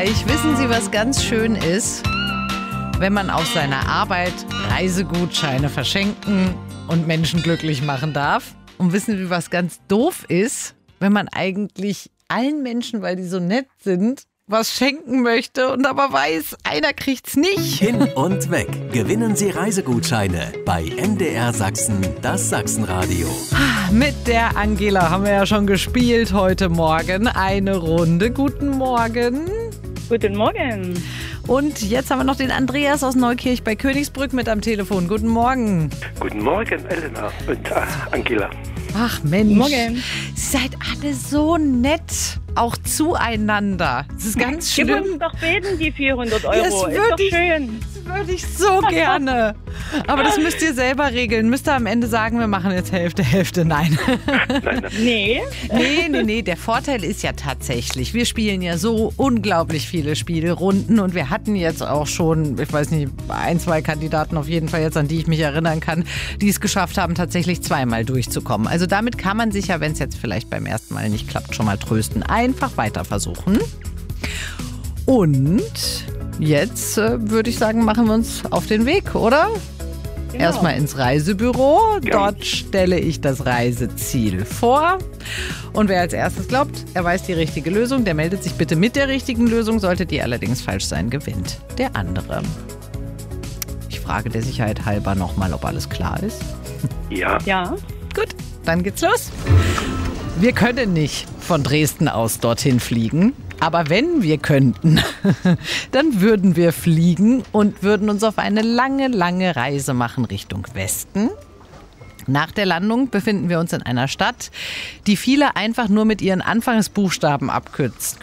gleich. Wissen Sie, was ganz schön ist? Wenn man auf seiner Arbeit Reisegutscheine verschenken und Menschen glücklich machen darf. Und wissen Sie, was ganz doof ist? Wenn man eigentlich allen Menschen, weil die so nett sind, was schenken möchte und aber weiß, einer kriegt's nicht. Hin und weg. Gewinnen Sie Reisegutscheine bei MDR Sachsen, das Sachsenradio. Mit der Angela haben wir ja schon gespielt heute Morgen. Eine Runde. Guten Morgen. Guten Morgen. Und jetzt haben wir noch den Andreas aus Neukirch bei Königsbrück mit am Telefon. Guten Morgen. Guten Morgen, Elena und Angela. Ach Mensch, Morgen. Sie seid alle so nett, auch zueinander. Das ist ganz Gib schlimm. uns doch beten, die 400 Euro. Das Ist doch würde schön. Das würde ich so gerne. Aber das müsst ihr selber regeln. Müsst ihr am Ende sagen, wir machen jetzt Hälfte, Hälfte. Nein. Nee. Nee. Der Vorteil ist ja tatsächlich, wir spielen ja so unglaublich viele Spielrunden und wir hatten jetzt auch schon, ich weiß nicht, 1, 2 Kandidaten auf jeden Fall jetzt, an die ich mich erinnern kann, die es geschafft haben, tatsächlich zweimal durchzukommen. Also damit kann man sich ja, wenn es jetzt vielleicht beim ersten Mal nicht klappt, schon mal trösten. Einfach weiter versuchen. Und jetzt würde ich sagen, machen wir uns auf den Weg, oder? Genau. Erstmal ins Reisebüro. Dort stelle ich das Reiseziel vor. Und wer als erstes glaubt, er weiß die richtige Lösung, der meldet sich bitte mit der richtigen Lösung. Sollte die allerdings falsch sein, gewinnt der andere. Ich frage der Sicherheit halber nochmal, ob alles klar ist. Ja. Ja. Gut, dann geht's los. Wir können nicht von Dresden aus dorthin fliegen. Aber wenn wir könnten, dann würden wir fliegen und würden uns auf eine lange, lange Reise machen Richtung Westen. Nach der Landung befinden wir uns in einer Stadt, die viele einfach nur mit ihren Anfangsbuchstaben abkürzen.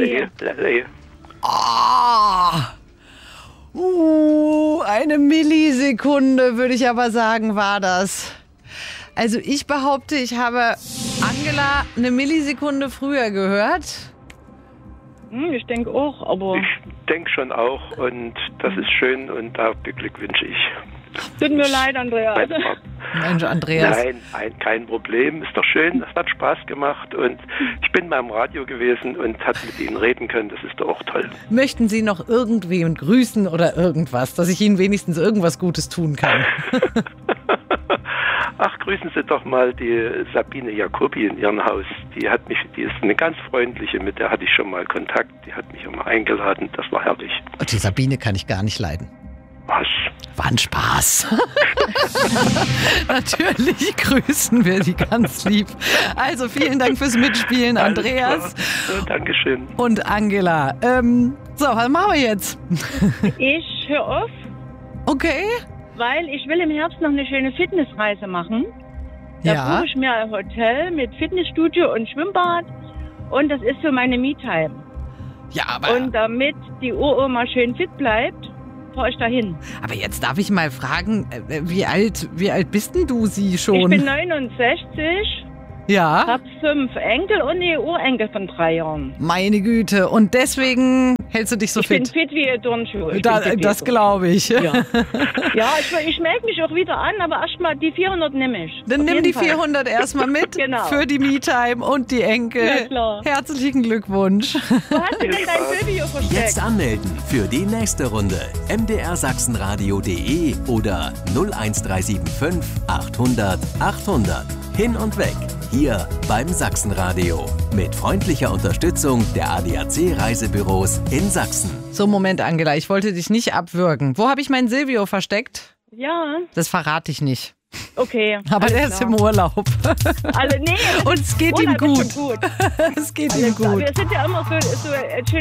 Eine Millisekunde, würde ich aber sagen, war das. Also ich behaupte, ich habe Angela eine Millisekunde früher gehört. Ich denke auch, aber Ich denke schon auch und das ist schön und da beglückwünsche ich. tut mir leid, Andreas. Mensch, Andreas. Nein, kein Problem. Ist doch schön, es hat Spaß gemacht und ich bin beim Radio gewesen und hat mit Ihnen reden können. Das ist doch auch toll. Möchten Sie noch irgendwen grüßen oder irgendwas, dass ich Ihnen wenigstens irgendwas Gutes tun kann? Ach, grüßen Sie doch mal die Sabine Jacobi in ihrem Haus. Die ist eine ganz freundliche, mit der hatte ich schon mal Kontakt. Die hat mich immer eingeladen. Das war herrlich. Und die Sabine kann ich gar nicht leiden. Was? War ein Spaß. Natürlich grüßen wir die ganz lieb. Also vielen Dank fürs Mitspielen, Andreas. Ja, Dankeschön. Und Angela. So, was machen wir jetzt? Ich höre auf, Okay. weil ich will im Herbst noch eine schöne Fitnessreise machen. Da Ja. buche ich mir ein Hotel mit Fitnessstudio und Schwimmbad. Und das ist so meine Me-Time. Ja, aber Und damit die Uroma schön fit bleibt, fahre ich dahin. jetzt darf ich mal fragen, wie alt bist denn du sie schon? Ich bin 69, Ja. habe 5 Enkel und eine Urenkel von 3 Jahren. Meine Güte. Und deswegen hältst du dich so Ich bin fit? fit wie ein Turnschuh. Das glaube ich. Ja, ich melde mich auch wieder an, aber erstmal die 400 nehme ich. Dann Auf nimm jeden die Fall. 400 erstmal mit Genau. für die Me-Time und die Enkel. Ja, klar. Herzlichen Glückwunsch. Wo hast du denn dein Silvio versteckt? Jetzt anmelden für die nächste Runde. mdrsachsenradio.de oder 01375 800 800. Hin und weg. Hier beim Sachsenradio. Mit freundlicher Unterstützung der ADAC Reisebüros in Sachsen. So, Moment, Angela, ich wollte dich nicht abwürgen. Wo habe ich meinen Silvio versteckt? Ja, Das verrate ich nicht. okay. Aber alles der ist klar. im Urlaub. Also, nee, Und es geht ihm Urlaub ist gut. schon gut. Es geht ihm gut. Wir sind ja immer so